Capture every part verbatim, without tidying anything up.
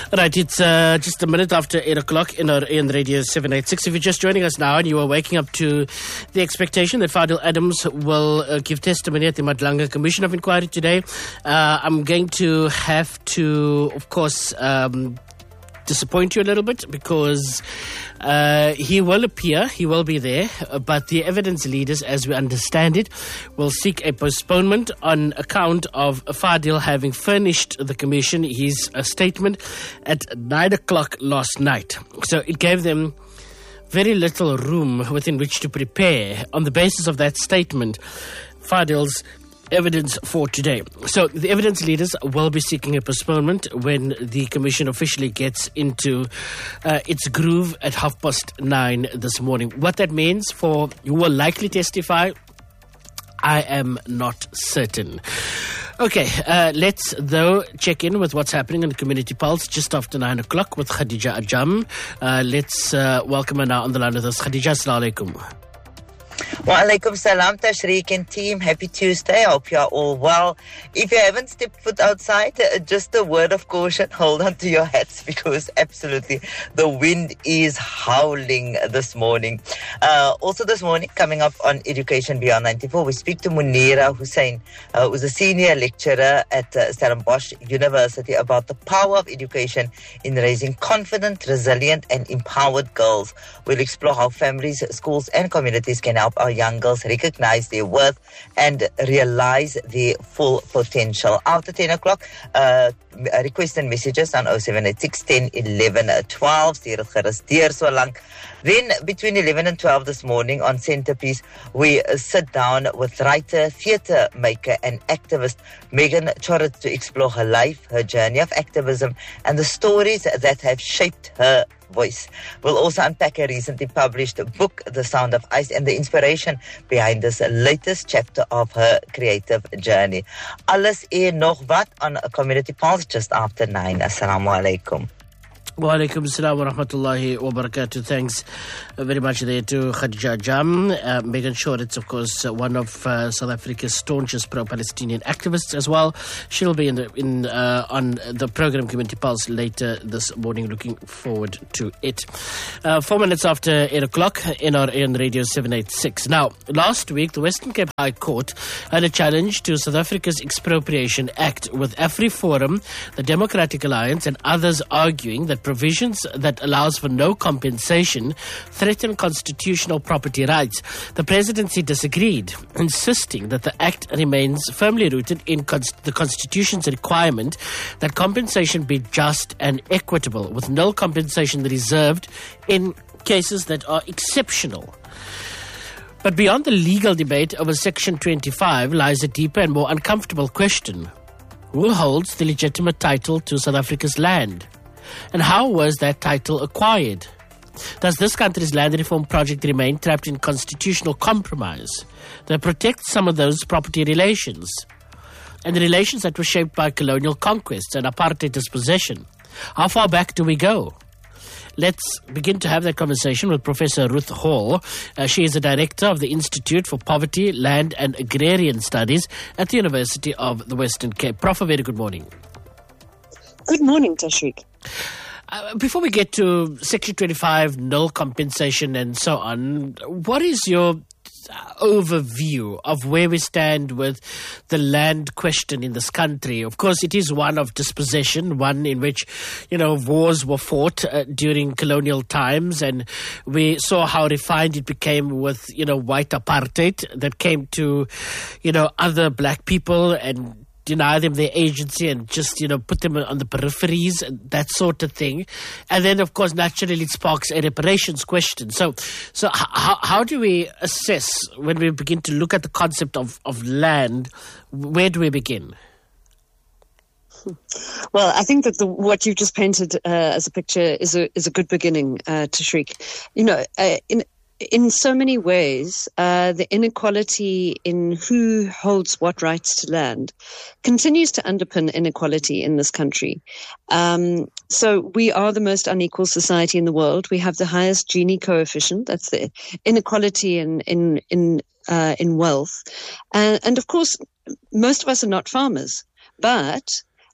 Right, it's uh, just a minute after eight o'clock in our in Radio seven eighty-six. If you're just joining us now and you are waking up to the expectation that Fadil Adams will uh, give testimony at the Madlanga Commission of Inquiry today, uh, I'm going to have to, of course, um, disappoint you a little bit because uh, he will appear, he will be there, uh, but the evidence leaders, as we understand it, will seek a postponement on account of Fadil having furnished the commission his uh, statement at nine o'clock last night. So it gave them very little room within which to prepare on the basis of that statement Fadil's evidence for today. So the evidence leaders will be seeking a postponement when the commission officially gets into uh, its groove at half past nine this morning. What that means for you will likely testify, I am not certain. Okay, uh, let's though check in with what's happening in the Community Pulse just after nine o'clock with Khadija Ajam. Uh, let's uh, welcome her now on the line with us. Khadija, assalamu alaikum. Wa alaikum salam, Tashriq and team. Happy Tuesday. I hope you are all well. If you haven't stepped foot outside, uh, just a word of caution. Hold on to your hats because absolutely the wind is howling this morning. Uh, also this morning, coming up on Education Beyond ninety-four, we speak to Munira Hussain, uh, who's a senior lecturer at uh, Stellenbosch University, about the power of education in raising confident, resilient and empowered girls. We'll explore how families, schools and communities can help our young girls recognize their worth and realize their full potential. After ten o'clock, uh, request and messages on oh seven eight six, ten, eleven, twelve. Stuur het gerus deur so lank. Then between eleven and twelve this morning on Centerpiece, we uh, sit down with writer, theatre maker and activist Megan Chorrit to explore her life, her journey of activism and the stories that have shaped her voice. We'll also unpack a recently published book, The Sound of Ice, and the inspiration behind this latest chapter of her creative journey. Alles en nog wat on Community Pulse just after nine. Assalamu alaikum. Wa alaikum assalam wa rahmatullahi wa barakatuh. Thanks very much there to Khadija Ajam. Uh, Megan Chorrit, of course, uh, one of uh, South Africa's staunchest pro-Palestinian activists as well. She'll be in the, in uh, on the program Community Pulse later this morning. Looking forward to it. Uh, four minutes after eight o'clock in our in Radio seven eighty-six. Now, last week, the Western Cape High Court had a challenge to South Africa's Expropriation Act, with AfriForum, the Democratic Alliance and others arguing that provisions that allows for no compensation threaten constitutional property rights. The presidency disagreed, insisting that the act remains firmly rooted in const- the Constitution's requirement that compensation be just and equitable, with no compensation reserved in cases that are exceptional. But beyond the legal debate over Section twenty-five lies a deeper and more uncomfortable question. Who holds the legitimate title to South Africa's land? And how was that title acquired? Does this country's land reform project remain trapped in constitutional compromise that protects some of those property relations and the relations that were shaped by colonial conquests and apartheid dispossession? How far back do we go? Let's begin to have that conversation with Professor Ruth Hall. Uh, she is the director of the Institute for Poverty, Land and Agrarian Studies at the University of the Western Cape. Prof, a very good morning. Good morning, Tashriq. Uh, before we get to Section twenty-five, null compensation and so on, what is your overview of where we stand with the land question in this country? Of course, it is one of dispossession, one in which, you know, wars were fought uh, during colonial times, and we saw how refined it became with, you know, white apartheid that came to, you know, other black people and deny them their agency and just, you know, put them on the peripheries and that sort of thing. And then, of course, naturally it sparks a reparations question. So so how, how do we assess, when we begin to look at the concept of, of land, where do we begin? Well, I think that the, what you've just painted uh, as a picture is a is a good beginning, uh, Tashriq. You know, uh, in In so many ways, uh, the inequality in who holds what rights to land continues to underpin inequality in this country. Um, so we are the most unequal society in the world. We have the highest Gini coefficient. That's the inequality in in in uh, in wealth, and, and of course, most of us are not farmers, but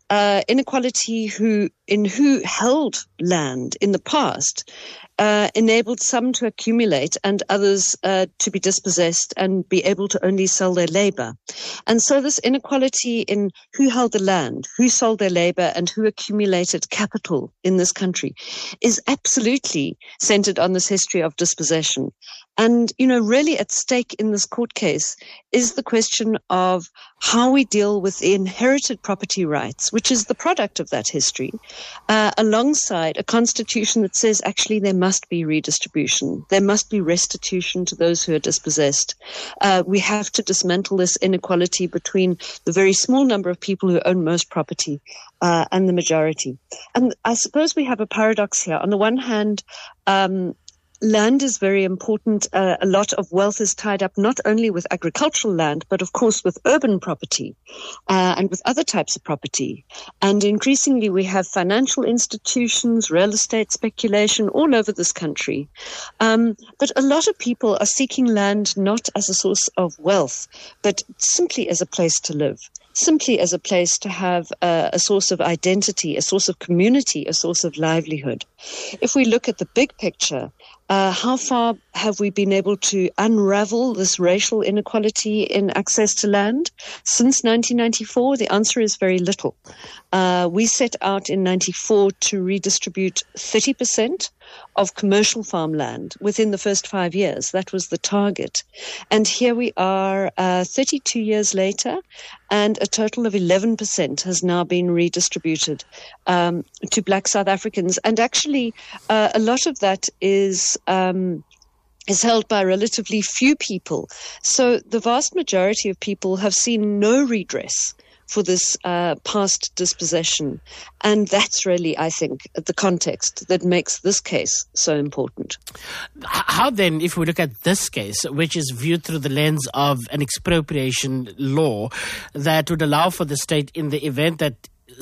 uh, inequality who in who held land in the past uh, enabled some to accumulate and others uh, to be dispossessed and be able to only sell their labor. And so this inequality in who held the land, who sold their labor, and who accumulated capital in this country is absolutely centered on this history of dispossession. And, you know, really at stake in this court case is the question of how we deal with the inherited property rights, which is the product of that history, uh, alongside a constitution that says actually there must be redistribution. There must be restitution to those who are dispossessed. Uh, we have to dismantle this inequality between the very small number of people who own most property uh, and the majority. And I suppose we have a paradox here. On the one hand, um, land is very important. Uh, a lot of wealth is tied up not only with agricultural land, but of course with urban property uh, and with other types of property. And increasingly we have financial institutions, real estate speculation all over this country. Um, but a lot of people are seeking land not as a source of wealth, but simply as a place to live. Simply as a place to have a, a source of identity, a source of community, a source of livelihood. If we look at the big picture, uh, how far have we been able to unravel this racial inequality in access to land? Since nineteen ninety-four, the answer is very little. Uh, we set out in ninety-four to redistribute thirty percent of commercial farmland within the first five years. That was the target. And here we are uh, thirty-two years later, and a total of eleven percent has now been redistributed um, to Black South Africans. And actually, uh, a lot of that is um, is held by relatively few people. So the vast majority of people have seen no redress for this uh, past dispossession. And that's really, I think, the context that makes this case so important. How then, if we look at this case, which is viewed through the lens of an expropriation law that would allow for the state, in the event that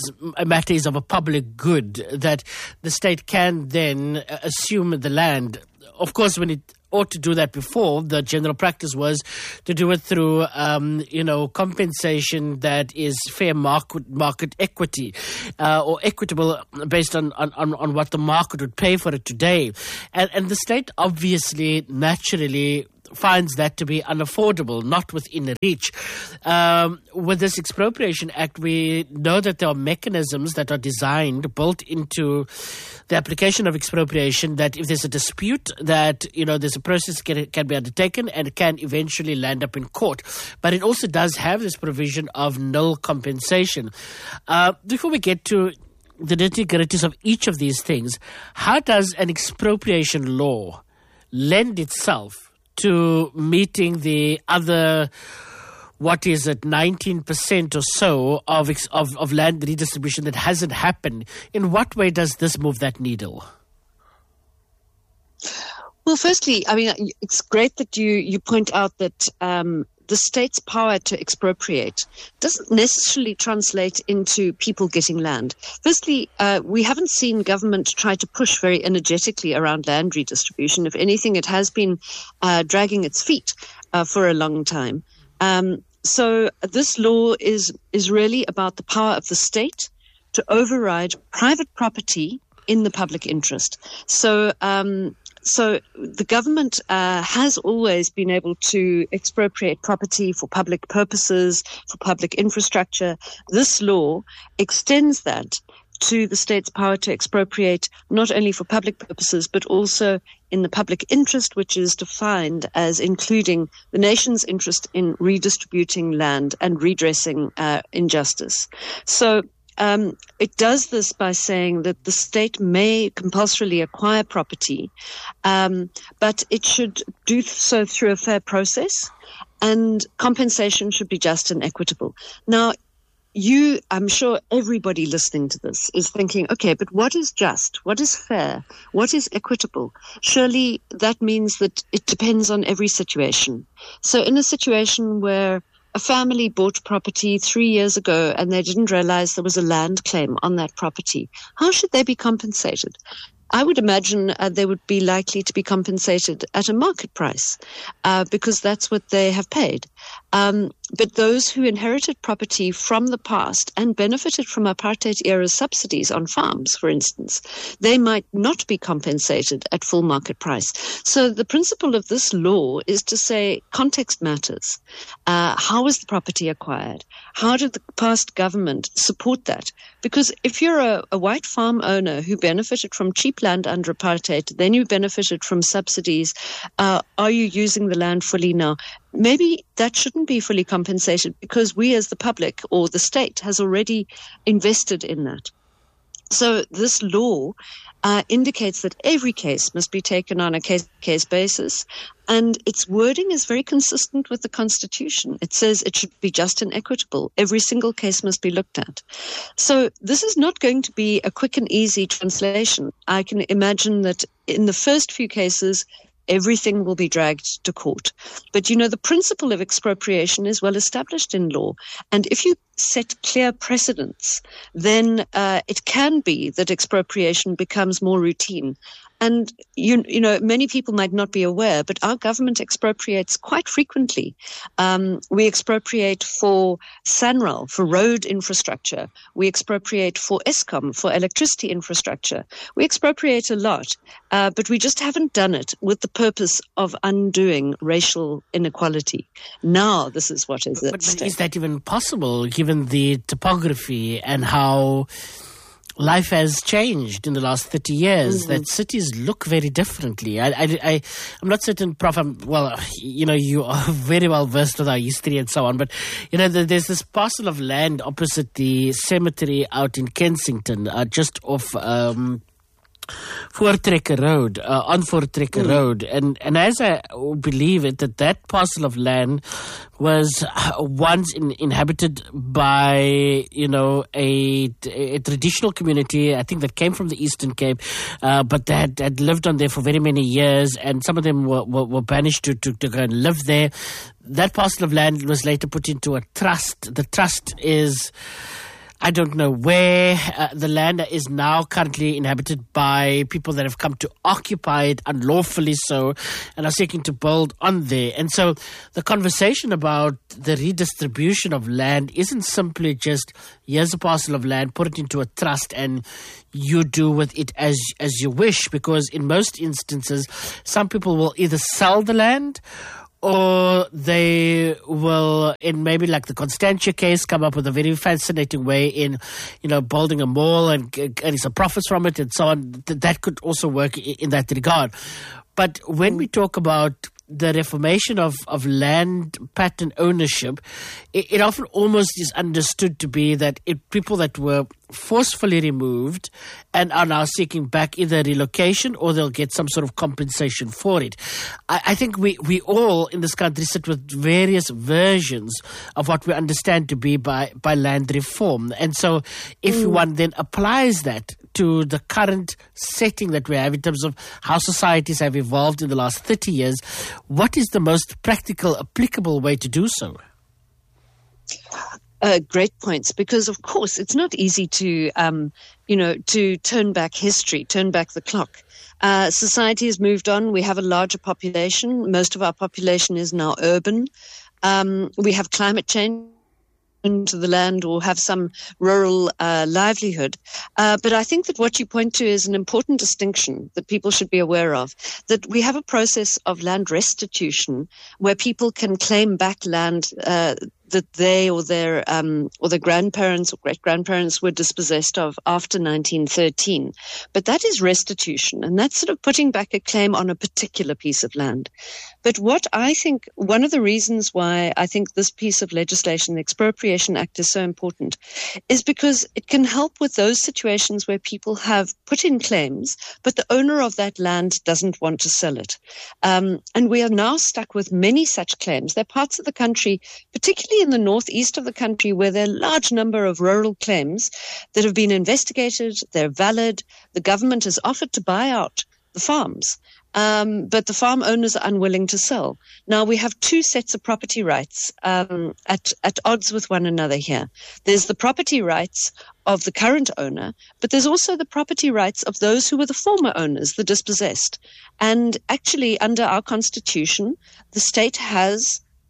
a matter is of a public good, that the state can then assume the land. Of course, when it ought to do that before, the general practice was to do it through, um, you know, compensation that is fair market market equity uh, or equitable based on, on, on what the market would pay for it today. And, and the state obviously, naturally, finds that to be unaffordable, not within reach. Um, with this Expropriation Act, we know that there are mechanisms that are designed, built into the application of expropriation, that if there's a dispute, that, you know, there's a process can, can be undertaken and it can eventually land up in court. But it also does have this provision of nil compensation. Uh, before we get to the nitty-gritties of each of these things, how does an expropriation law lend itself to meeting the other, what is it, nineteen percent or so of, of of land redistribution that hasn't happened? In what way does this move that needle? Well, firstly, I mean, it's great that you, you point out that um, the state's power to expropriate doesn't necessarily translate into people getting land. Firstly, uh, we haven't seen government try to push very energetically around land redistribution. If anything, it has been uh, dragging its feet uh, for a long time. Um, so this law is is really about the power of the state to override private property in the public interest. So um So the government uh, has always been able to expropriate property for public purposes, for public infrastructure. This law extends that to the state's power to expropriate not only for public purposes, but also in the public interest, which is defined as including the nation's interest in redistributing land and redressing uh, injustice. So Um, it does this by saying that the state may compulsorily acquire property, um, but it should do so through a fair process, and compensation should be just and equitable. Now, you, I'm sure everybody listening to this is thinking, okay, but what is just? What is fair? What is equitable? Surely that means that it depends on every situation. So in a situation where a family bought property three years ago and they didn't realize there was a land claim on that property, how should they be compensated? I would imagine uh, they would be likely to be compensated at a market price uh, because that's what they have paid. Um, but those who inherited property from the past and benefited from apartheid-era subsidies on farms, for instance, they might not be compensated at full market price. So the principle of this law is to say context matters. Uh, how was the property acquired? How did the past government support that? Because if you're a, a white farm owner who benefited from cheap land under apartheid, then you benefited from subsidies, uh, are you using the land fully now? Maybe that shouldn't be fully compensated because we as the public or the state has already invested in that. So this law uh, indicates that every case must be taken on a case-to-case basis, and its wording is very consistent with the Constitution. It says it should be just and equitable. Every single case must be looked at. So this is not going to be a quick and easy translation. I can imagine that in the first few cases, everything will be dragged to court. But, you know, the principle of expropriation is well established in law. And if you set clear precedents, then uh, it can be that expropriation becomes more routine. And, you, you know, many people might not be aware, but our government expropriates quite frequently. Um, we expropriate for SANRAL, for road infrastructure. We expropriate for Eskom, for electricity infrastructure. We expropriate a lot, uh, but we just haven't done it with the purpose of undoing racial inequality. Now this is what is at but, stake. But is that even possible, given the topography and how life has changed in the last thirty years, mm-hmm. that cities look very differently? I, I, I, I'm not certain, Prof, I'm, well, you know, you are very well versed with our history and so on, but, you know, there's this parcel of land opposite the cemetery out in Kensington, uh, just off um, Voortrekker Road, uh, on Voortrekker mm. Road. And, and as I believe it, that that parcel of land was once in, inhabited by, you know, a, a traditional community, I think that came from the Eastern Cape, uh, but they had, had lived on there for very many years, and some of them were, were, were banished to, to, to go and live there. That parcel of land was later put into a trust. The trust is, I don't know where. Uh, the land is now currently inhabited by people that have come to occupy it unlawfully so and are seeking to build on there. And so the conversation about the redistribution of land isn't simply just, here's a parcel of land, put it into a trust and you do with it as as you wish, because in most instances, some people will either sell the land or they will, in maybe like the Constantia case, come up with a very fascinating way in, you know, building a mall and getting some profits from it and so on. That could also work in that regard. But when we talk about the reformation of, of land pattern ownership, it, it often almost is understood to be that it, people that were forcefully removed and are now seeking back either relocation or they'll get some sort of compensation for it. I, I think we, we all in this country sit with various versions of what we understand to be by, by land reform. And so if mm. one then applies that to the current setting that we have in terms of how societies have evolved in the last thirty years, what is the most practical, applicable way to do so? Uh, great points, because of course it's not easy to, um, you know, to turn back history, turn back the clock. Uh, society has moved on. We have a larger population. Most of our population is now urban. Um, we have climate change into the land or have some rural uh, livelihood. Uh, but I think that what you point to is an important distinction that people should be aware of, that we have a process of land restitution where people can claim back land uh, that they or their um, or their grandparents or great-grandparents were dispossessed of after nineteen thirteen. But that is restitution, and that's sort of putting back a claim on a particular piece of land. But what I think, one of the reasons why I think this piece of legislation, the Expropriation Act, is so important, is because it can help with those situations where people have put in claims, but the owner of that land doesn't want to sell it. Um, and we are now stuck with many such claims. There are parts of the country, particularly in the northeast of the country, where there are a large number of rural claims that have been investigated, they're valid, the government has offered to buy out the farms. Um, but the farm owners are unwilling to sell. Now, we have two sets of property rights um, at, at odds with one another here. There's the property rights of the current owner, but there's also the property rights of those who were the former owners, the dispossessed. And actually, under our constitution, the state has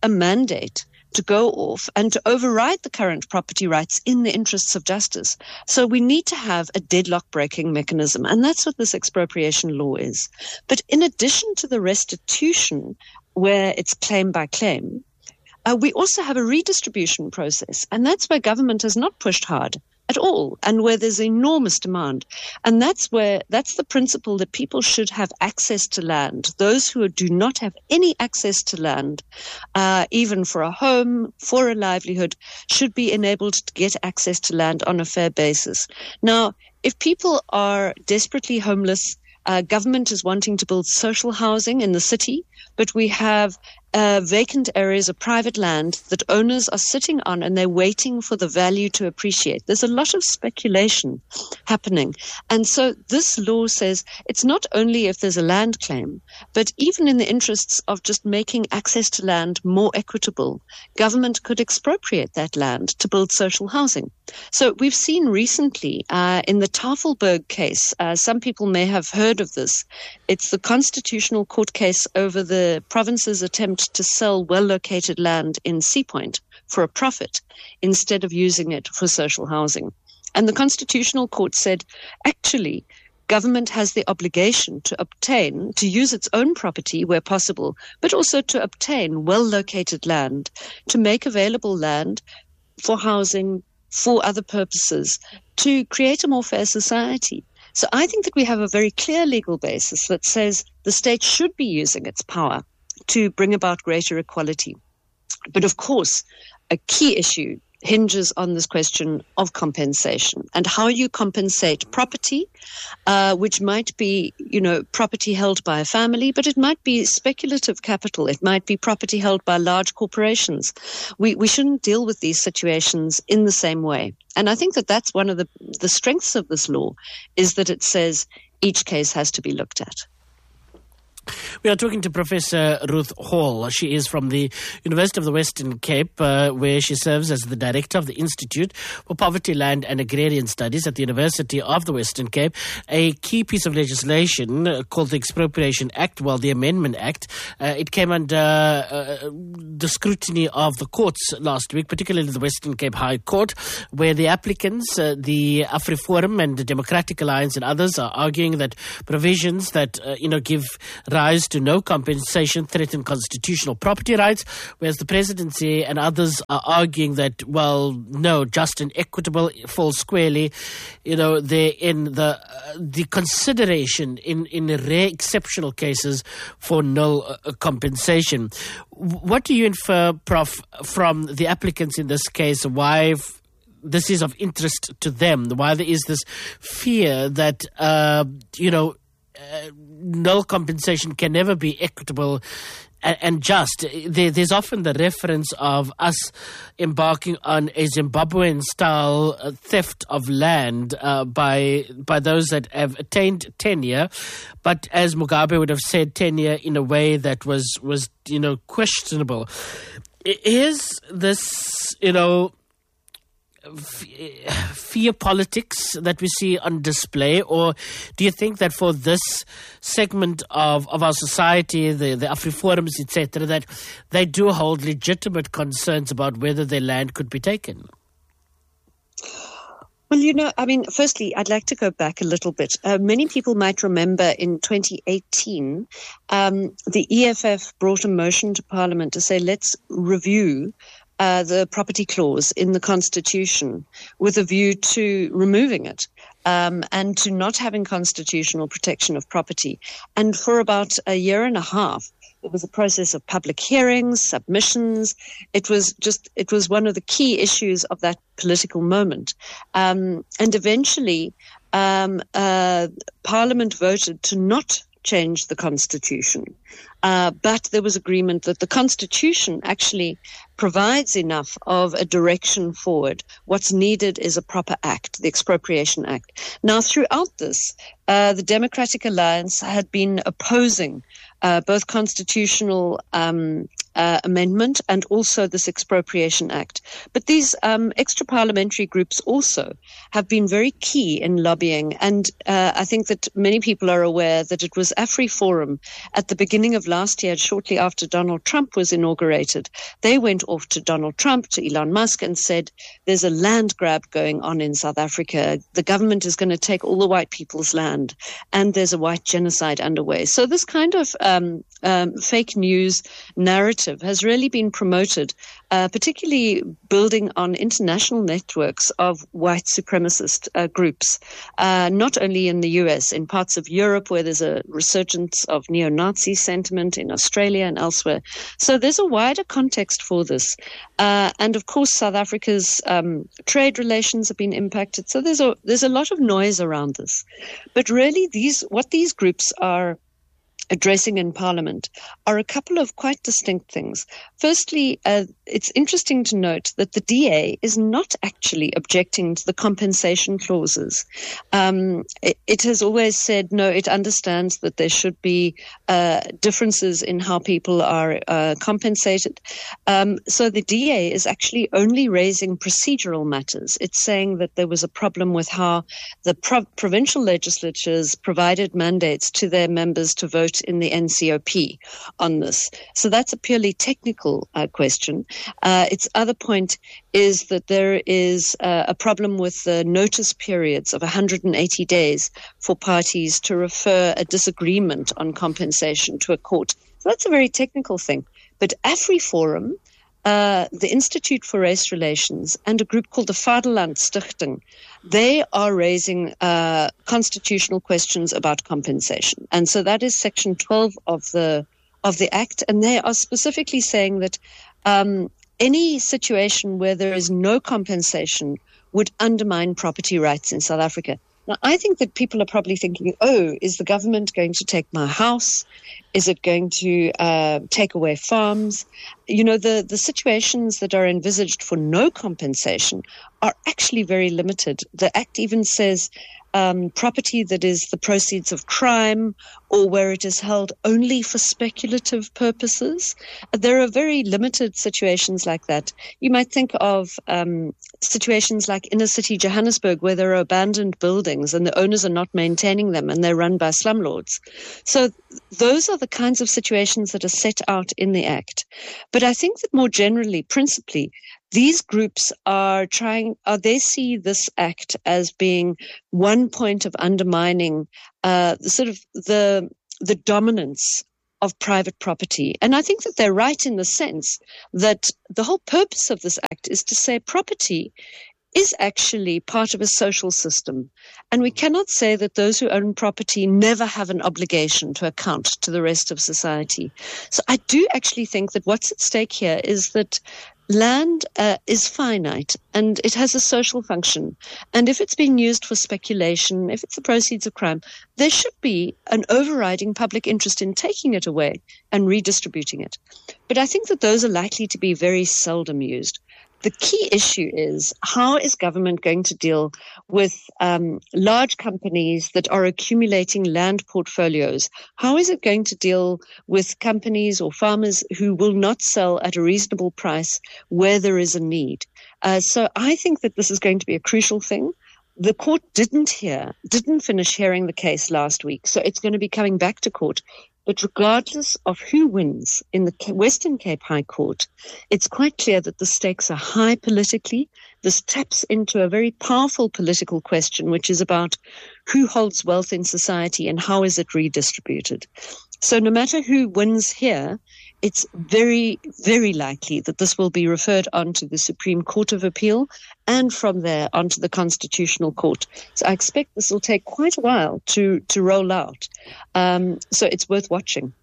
a mandate to go off and to override the current property rights in the interests of justice. So we need to have a deadlock breaking mechanism, and that's what this expropriation law is. But in addition to the restitution, where it's claim by claim, uh, we also have a redistribution process, and that's where government has not pushed hard at all, and where there's enormous demand. And that's where, that's the principle that people should have access to land. Those who do not have any access to land, uh, even for a home, for a livelihood, should be enabled to get access to land on a fair basis. Now, if people are desperately homeless, uh, government is wanting to build social housing in the city, but we have Uh, vacant areas of private land that owners are sitting on, and they're waiting for the value to appreciate. There's a lot of speculation happening. And so this law says it's not only if there's a land claim, but even in the interests of just making access to land more equitable, government could expropriate that land to build social housing. So we've seen recently uh, in the Tafelberg case, uh, some people may have heard of this. It's the Constitutional Court case over the province's attempt to sell well-located land in Sea Point for a profit instead of using it for social housing. And the Constitutional Court said, actually, government has the obligation to obtain, to use its own property where possible, but also to obtain well-located land, to make available land for housing, for other purposes, to create a more fair society. So I think that we have a very clear legal basis that says the state should be using its power to bring about greater equality. But of course, a key issue hinges on this question of compensation and how you compensate property, uh, which might be, you know, property held by a family, but it might be speculative capital. It might be property held by large corporations. We we shouldn't deal with these situations in the same way. And I think that that's one of the, the strengths of this law, is that it says each case has to be looked at. We are talking to Professor Ruth Hall. She is from the University of the Western Cape, uh, where she serves as the director of the Institute for Poverty, Land and Agrarian Studies at the University of the Western Cape. A key piece of legislation uh, called the Expropriation Act, well, the Amendment Act, uh, it came under uh, the scrutiny of the courts last week, particularly the Western Cape High Court, where the applicants, uh, the AfriForum and the Democratic Alliance and others, are arguing that provisions that, uh, you know, give rise to no compensation threaten constitutional property rights, whereas the presidency and others are arguing that, well, no, just and equitable falls squarely, you know, they're in the uh, the consideration in, in rare exceptional cases for no uh, compensation. What do you infer, Prof, from the applicants in this case, why f- this is of interest to them, why there is this fear that, uh, you know, Uh, no compensation can never be equitable and, and just. There, there's often the reference of us embarking on a Zimbabwean-style uh, theft of land uh, by by those that have attained tenure, but as Mugabe would have said, tenure in a way that was, was you know, questionable. Is this, you know, fear politics that we see on display, or do you think that for this segment of, of our society, the, the AfriForums, et cetera, that they do hold legitimate concerns about whether their land could be taken? Well, you know, I mean, firstly, I'd like to go back a little bit. Uh, many people might remember in twenty eighteen, um, the E F F brought a motion to Parliament to say, let's review Uh, the property clause in the Constitution with a view to removing it um, and to not having constitutional protection of property. And for about a year and a half, it was a process of public hearings, submissions. It was just, it was one of the key issues of that political moment. Um, and eventually, um, uh, Parliament voted to not change the Constitution. Uh, but there was agreement that the Constitution actually provides enough of a direction forward. What's needed is a proper act, the Expropriation Act. Now, throughout this, uh, the Democratic Alliance had been opposing uh, both constitutional um, uh, amendment and also this Expropriation Act. But these um, extra parliamentary groups also have been very key in lobbying. And uh, I think that many people are aware that it was AfriForum at the beginning of last year, shortly after Donald Trump was inaugurated. They went off to Donald Trump, to Elon Musk, and said, there's a land grab going on in South Africa. The government is going to take all the white people's land, and there's a white genocide underway. So this kind of um, um, fake news narrative has really been promoted, uh, particularly building on international networks of white supremacist uh, groups, uh, not only in the U S, in parts of Europe where there's a resurgence of neo-Nazi sentiment, in Australia and elsewhere. So there's a wider context for this. Uh, and of course, South Africa's um, trade relations have been impacted. So there's a, there's a lot of noise around this. But really, these what these groups are addressing in Parliament are a couple of quite distinct things. Firstly, uh, it's interesting to note that the D A is not actually objecting to the compensation clauses. Um, it, it has always said, no, it understands that there should be uh, differences in how people are uh, compensated. Um, so the D A is actually only raising procedural matters. It's saying that there was a problem with how the pro- provincial legislatures provided mandates to their members to vote in the N C O P on this. So that's a purely technical uh, question. Uh, its other point is that there is uh, a problem with the notice periods of one hundred eighty days for parties to refer a disagreement on compensation to a court. So that's a very technical thing. But AfriForum, uh, the Institute for Race Relations, and a group called the Vaderland Stichting, they are raising uh, constitutional questions about compensation. And so that is section twelve of the of the Act. And they are specifically saying that um, any situation where there is no compensation would undermine property rights in South Africa. Now, I think that people are probably thinking, oh, is the government going to take my house? Is it going to uh, take away farms? You know, the, the situations that are envisaged for no compensation are actually very limited. The Act even says um, property that is the proceeds of crime or where it is held only for speculative purposes. There are very limited situations like that. You might think of um, situations like inner city Johannesburg where there are abandoned buildings and the owners are not maintaining them and they're run by slumlords. So those are the kinds of situations that are set out in the Act. But I think that more generally, principally, these groups are trying, uh, they see this Act as being one point of undermining uh, the sort of the the dominance of private property. And I think that they're right in the sense that the whole purpose of this Act is to say property is actually part of a social system. And we cannot say that those who own property never have an obligation to account to the rest of society. So I do actually think that what's at stake here is that land uh, is finite and it has a social function. And if it's being used for speculation, if it's the proceeds of crime, there should be an overriding public interest in taking it away and redistributing it. But I think that those are likely to be very seldom used. The key issue is how is government going to deal with um, large companies that are accumulating land portfolios? How is it going to deal with companies or farmers who will not sell at a reasonable price where there is a need? Uh, so I think that this is going to be a crucial thing. The court didn't hear, didn't finish hearing the case last week, so it's going to be coming back to court. But regardless of who wins in the Western Cape High Court, it's quite clear that the stakes are high politically. This taps into a very powerful political question, which is about who holds wealth in society and how is it redistributed. So no matter who wins here, it's very, very likely that this will be referred on to the Supreme Court of Appeal and from there onto the Constitutional Court. So I expect this will take quite a while to, to roll out. Um, so it's worth watching.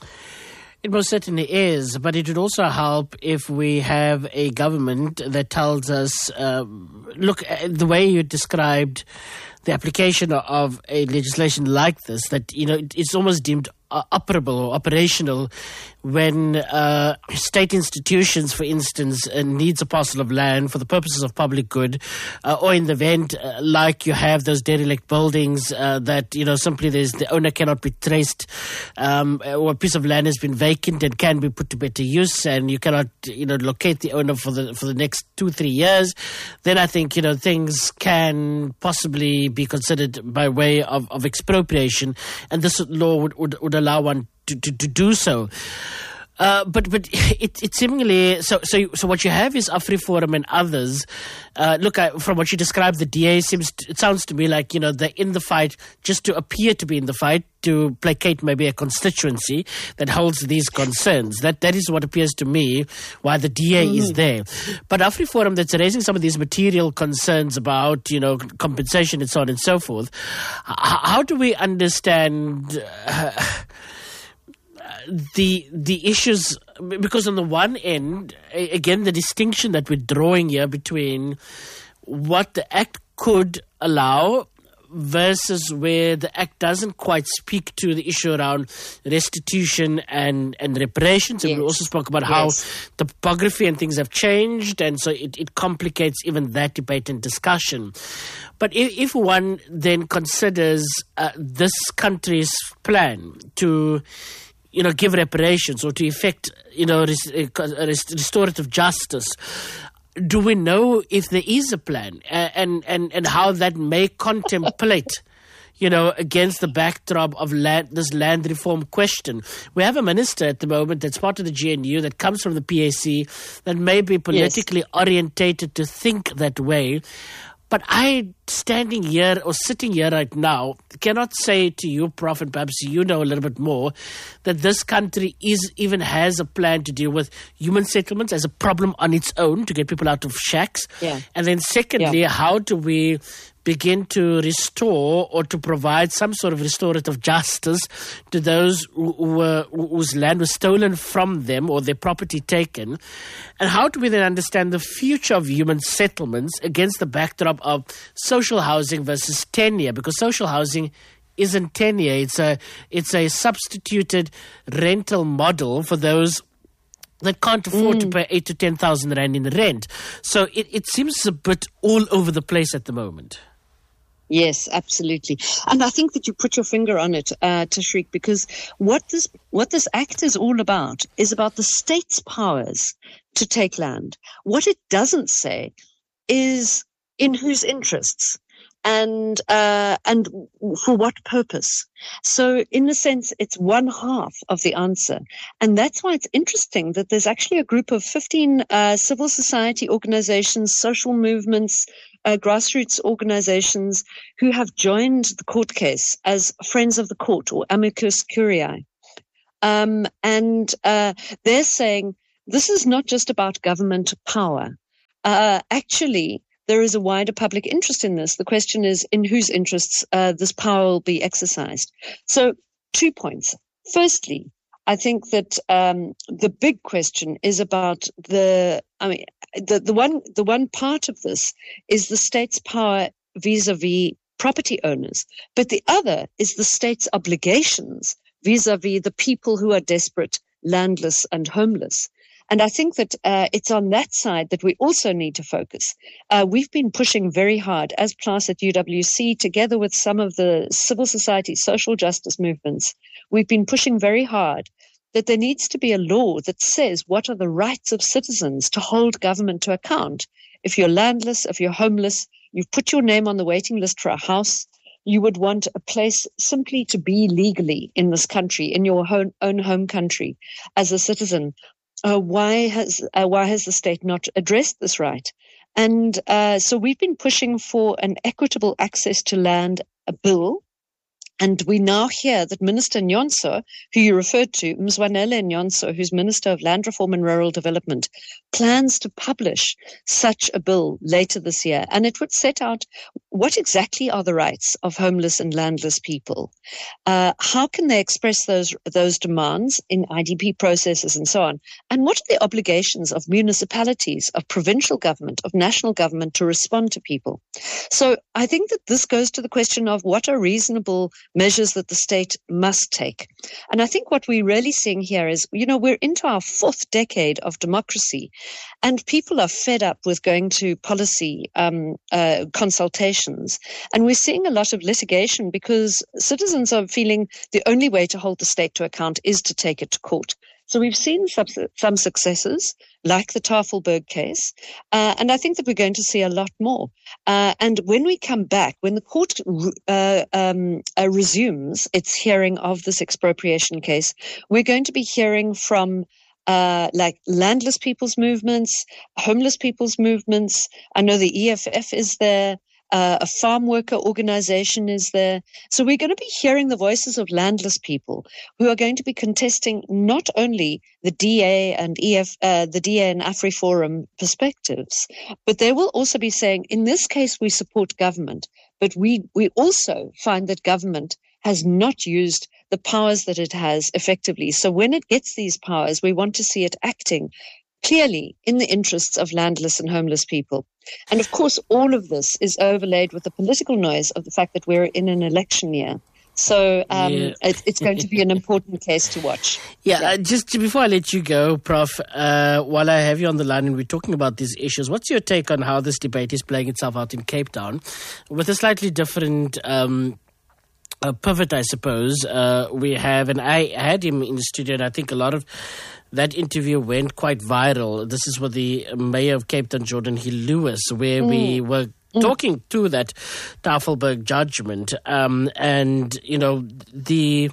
It most certainly is, but it would also help if we have a government that tells us, uh, look, the way you described the application of a legislation like this, that, you know, it's almost deemed uh, operable or operational when uh, state institutions, for instance, uh, needs a parcel of land for the purposes of public good, uh, or in the event uh, like you have those derelict buildings uh, that, you know, simply there's the owner cannot be traced, um, or a piece of land has been vacant and can be put to better use, and you cannot, you know, locate the owner for the for the next two three years. Then I think, you know, things can possibly be considered by way of, of expropriation, and this law would would, would allow one to, to, to do so. Uh, but but it, it seemingly so so so what you have is AfriForum and others. Uh, look, I, from what you described, the D A seems to, it sounds to me like, you know, they're in the fight just to appear to be in the fight, to placate maybe a constituency that holds these concerns. That that is what appears to me why the D A mm. is there. But AfriForum, that's raising some of these material concerns about, you know, compensation and so on and so forth. H- how do we understand Uh, the the issues, because on the one end, again, the distinction that we're drawing here between what the Act could allow versus where the Act doesn't quite speak to the issue around restitution and, and reparations. And yes. we also spoke about how yes. the topography and things have changed, and so it, it complicates even that debate and discussion. But if, if one then considers uh, this country's plan to, you know, give reparations or to effect, you know, res- res- restorative justice, do we know if there is a plan, uh, and, and, and how that may contemplate, you know, against the backdrop of land, this land reform question? We have a minister at the moment that's part of the G N U that comes from the P A C that may be politically yes. orientated to think that way. But I, standing here or sitting here right now, cannot say to you, Prof, and perhaps you know a little bit more, that this country is even has a plan to deal with human settlements as a problem on its own to get people out of shacks. Yeah. And then secondly, yeah. how do we begin to restore or to provide some sort of restorative justice to those who, who were, whose land was stolen from them or their property taken? And how do we then understand the future of human settlements against the backdrop of social housing versus tenure? Because social housing isn't tenure. It's a, it's a substituted rental model for those that can't afford mm. to pay eight to ten thousand rand in rent. So it, it seems a bit all over the place at the moment. Yes, absolutely. And I think that you put your finger on it, uh, Tashriq, because what this what this act is all about is about the state's powers to take land. What it doesn't say is in whose interests and uh, and for what purpose. So in a sense, it's one half of the answer. And that's why it's interesting that there's actually a group of fifteen uh, civil society organizations, social movements, Uh, grassroots organizations who have joined the court case as friends of the court or amicus curiae. Um, and uh, they're saying this is not just about government power. Uh, actually, there is a wider public interest in this. The question is in whose interests uh, this power will be exercised. So two points. Firstly, I think that um, the big question is about the, I mean, the, the one the one part of this is the state's power vis-a-vis property owners, but the other is the state's obligations vis-a-vis the people who are desperate, landless, and homeless. And I think that uh, it's on that side that we also need to focus. Uh, we've been pushing very hard as PLAS at U W C, together with some of the civil society, social justice movements. We've been pushing very hard that there needs to be a law that says what are the rights of citizens to hold government to account. If you're landless, if you're homeless, you've put your name on the waiting list for a house, you would want a place simply to be legally in this country, in your own home country as a citizen. Uh, why has uh, why has the state not addressed this right? And uh, so we've been pushing for an equitable access to land, a bill, And we now hear that Minister Nyonso, who you referred to, Mzwanele Nyonso, who's Minister of Land Reform and Rural Development, plans to publish such a bill later this year. And it would set out what exactly are the rights of homeless and landless people. Uh, how can they express those, those demands in I D P processes and so on? And what are the obligations of municipalities, of provincial government, of national government to respond to people? So I think that this goes to the question of what are reasonable measures that the state must take. And I think what we're really seeing here is, you know, we're into our fourth decade of democracy, and people are fed up with going to policy um, uh, consultations. And we're seeing a lot of litigation because citizens are feeling the only way to hold the state to account is to take it to court. So we've seen some, some successes, like the Tafelberg case, uh, and I think that we're going to see a lot more. Uh, and when we come back, when the court uh, um, uh, resumes its hearing of this expropriation case, we're going to be hearing from uh, like landless people's movements, homeless people's movements. I know the E F F is there. Uh, a farm worker organization is there. So we're going to be hearing the voices of landless people who are going to be contesting not only the D A and E F, uh, the D A and AfriForum perspectives, but they will also be saying, in this case, we support government, but we, we also find that government has not used the powers that it has effectively. So when it gets these powers, we want to see it acting clearly in the interests of landless and homeless people. And of course, all of this is overlaid with the political noise of the fact that we're in an election year. So um, yeah. it, it's going to be an important case to watch. Yeah, yeah. Uh, just before I let you go, Prof, uh, while I have you on the line and we're talking about these issues, what's your take on how this debate is playing itself out in Cape Town with a slightly different um a pivot, I suppose? Uh, we have, and I had him in the studio, and I think a lot of that interview went quite viral. This is with the Mayor of Cape Town, Jordan Hill Lewis, where mm. we were talking mm. to that Tafelberg judgment. Um, and, you know, the...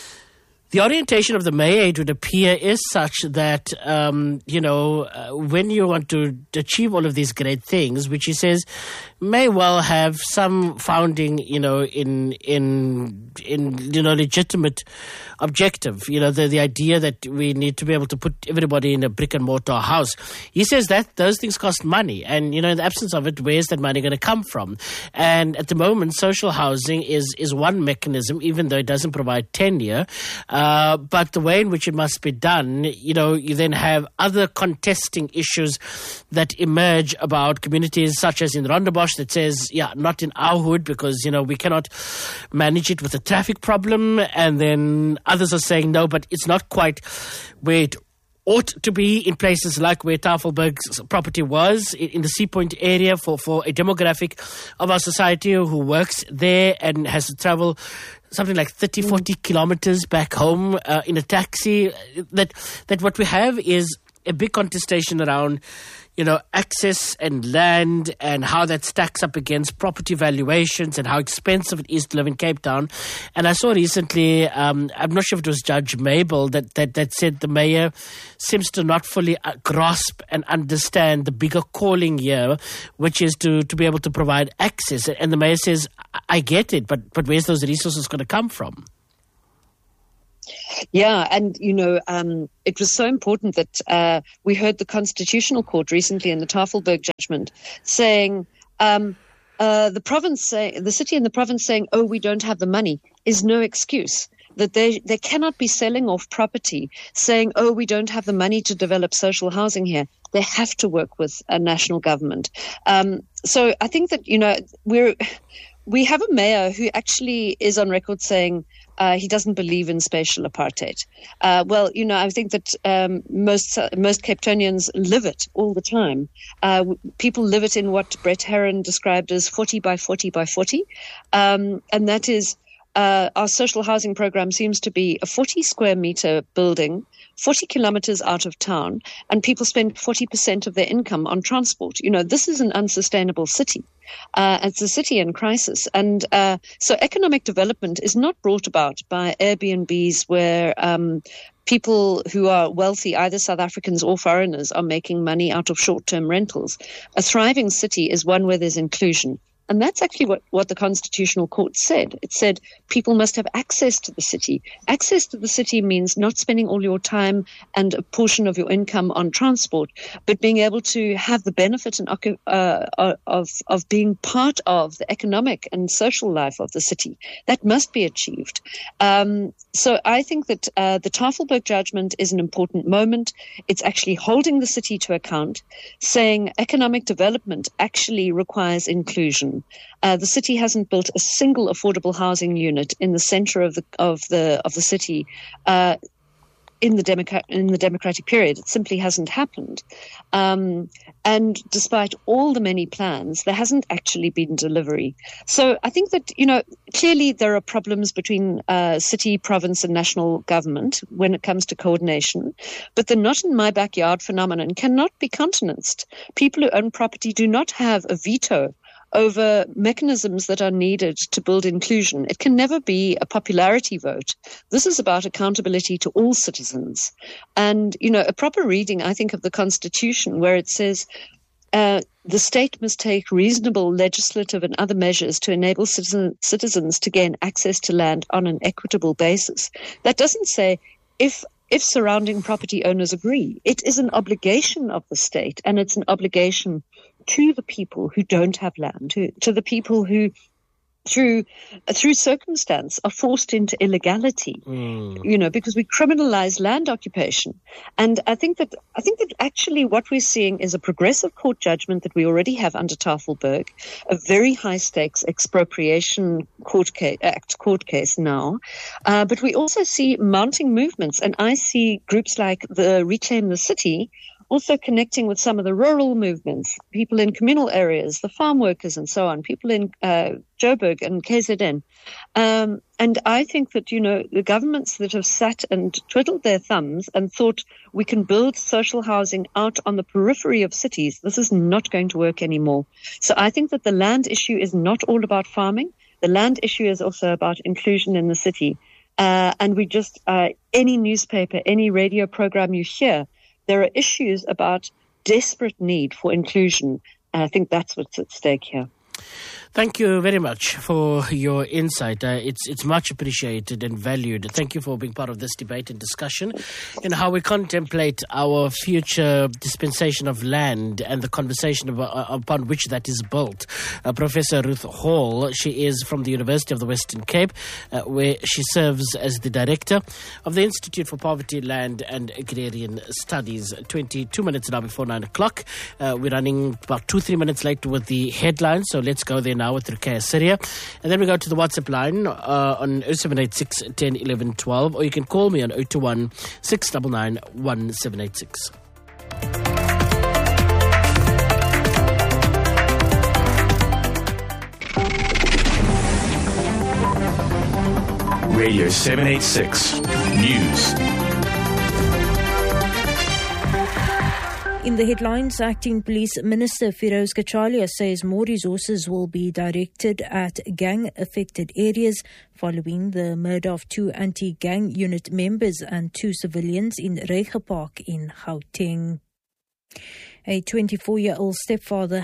The orientation of the mayor, it would appear, is such that, um, you know, uh, when you want to achieve all of these great things, which he says may well have some founding, you know, in, in, in, you know, legitimate objective, you know, the, the idea that we need to be able to put everybody in a brick and mortar house. He says that those things cost money. And, you know, in the absence of it, where's that money going to come from? And at the moment, social housing is, is one mechanism, even though it doesn't provide tenure. Uh, but the way in which it must be done, you know, you then have other contesting issues that emerge about communities such as in Rondebosch that says, yeah, not in our hood because, you know, we cannot manage it with a traffic problem. And then others are saying, no, but it's not quite where it ought to be in places like where Tafelberg's property was, in the Sea Point area, for, for a demographic of our society who works there and has to travel something like thirty, forty mm. kilometers back home uh, in a taxi. That that what we have is a big contestation around, you know, access and land and how that stacks up against property valuations and how expensive it is to live in Cape Town. And I saw recently, um, I'm not sure if it was Judge Mabel that, that, that said the mayor seems to not fully grasp and understand the bigger calling here, which is to, to be able to provide access. And the mayor says, I get it, but, but where's those resources going to come from? Yeah, and, you know, um, it was so important that uh, we heard the Constitutional Court recently in the Tafelberg judgment saying um, uh, the province, say, the city and the province saying, oh, we don't have the money is no excuse. That they, they cannot be selling off property saying, oh, we don't have the money to develop social housing here. They have to work with a national government. Um, so I think that, you know, we're... We have a mayor who actually is on record saying uh, he doesn't believe in spatial apartheid. Uh, well, you know, I think that um, most uh, most Cape Townians live it all the time. Uh, people live it in what Brett Herron described as forty by forty by forty. Um, and that is uh, our social housing program seems to be a forty square meter building, forty kilometers out of town, and people spend forty percent of their income on transport. You know, this is an unsustainable city. Uh, it's a city in crisis. And uh, so economic development is not brought about by Airbnbs where um, people who are wealthy, either South Africans or foreigners, are making money out of short-term rentals. A thriving city is one where there's inclusion, And that's actually what, what the Constitutional Court said. It said people must have access to the city. Access to the city means not spending all your time and a portion of your income on transport, but being able to have the benefit and uh, of, of being part of the economic and social life of the city. That must be achieved. Um, so I think that uh, the Tafelberg judgment is an important moment. It's actually holding the city to account, saying economic development actually requires inclusion. Uh, the city hasn't built a single affordable housing unit in the center of the of the of the city uh, in the democrat in the democratic period. It simply hasn't happened. Um, and despite all the many plans, there hasn't actually been delivery. So I think that, you know, clearly there are problems between uh, city, province, and national government when it comes to coordination. But the not in my backyard phenomenon cannot be countenanced. People who own property do not have a veto over mechanisms that are needed to build inclusion. It can never be a popularity vote. This is about accountability to all citizens. And, you know, a proper reading, I think, of the Constitution, where it says uh, the state must take reasonable legislative and other measures to enable citizen, citizens to gain access to land on an equitable basis. That doesn't say if if surrounding property owners agree. It is an obligation of the state, and it's an obligation to the people who don't have land, to, to the people who, through through circumstance, are forced into illegality. Mm. You know, because we criminalize land occupation, and I think that I think that actually what we're seeing is a progressive court judgment that we already have under Tafelberg, a very high stakes expropriation court case, act court case now, uh, but we also see mounting movements, and I see groups like the Reclaim the City also connecting with some of the rural movements, people in communal areas, the farm workers and so on, people in uh, Joburg and K Z N. Um, and I think that, you know, the governments that have sat and twiddled their thumbs and thought we can build social housing out on the periphery of cities, this is not going to work anymore. So I think that the land issue is not all about farming. The land issue is also about inclusion in the city. Uh, and we just, uh, any newspaper, any radio program you hear, there are issues about desperate need for inclusion, and I think that's what's at stake here. Thank you very much for your insight. Uh, it's it's much appreciated and valued. Thank you for being part of this debate and discussion in how we contemplate our future dispensation of land and the conversation about, uh, upon which that is built. Uh, Professor Ruth Hall, she is from the University of the Western Cape, uh, where she serves as the director of the Institute for Poverty, Land and Agrarian Studies. twenty-two minutes now before nine o'clock. Uh, we're running about two, three minutes late with the headlines, so let's go there now with Ruqayya Syria. And then we go to the WhatsApp line uh, on oh seven eight six, one oh, eleven, twelve, or you can call me on oh two one, six nine nine, one seven eight six. Radio seven eighty-six News. In the headlines, Acting Police Minister Firoz Kachalia says more resources will be directed at gang-affected areas following the murder of two anti-gang unit members and two civilians in Reiger Park in Gauteng. A twenty-four-year-old stepfather